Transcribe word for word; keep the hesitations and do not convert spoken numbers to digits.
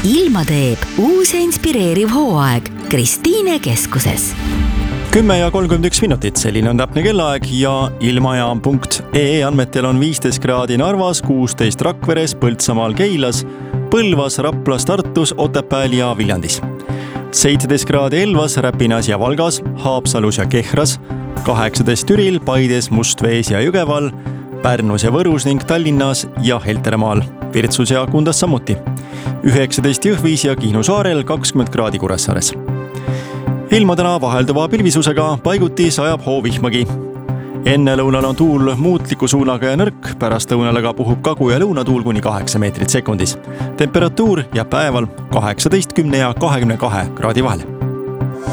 ilma teeb uus ja inspireeriv hooaeg Kristiine keskuses. kümme ja kolmkümmend üks minutit, selline on täpne kellaaeg ja ilmajaam punkt ee andmetel on viisteist kraadi Narvas, kuusteist Rakveres, Põltsamaal, Keilas, Põlvas, Raplas, Tartus, Otepääl ja Viljandis. seitseteist kraadi Elvas, Räpinas ja Valgas, Haapsalus ja Kehras, kaheksateist Türil, Paides, Mustvees ja Jõgeval, Pärnus ja Võrus ning Tallinnas ja Helteremaal, Virtsus ja Kundas samuti. üheksateist Jõhvis ja Kihnu saarel, kakskümmend kraadi Kuressaares. Ilma täna vahelduva pilvisusega, paiguti sajab hoovihmagi. Enne lõunal on tuul muutliku suunaga ja nõrk, pärast lõunal aga puhub kagu- ja lõunatuul kuni kaheksa meetrit sekundis. Temperatuur jääb päeval kaheksateist, kümne ja kahekümne kahe kraadi vahel.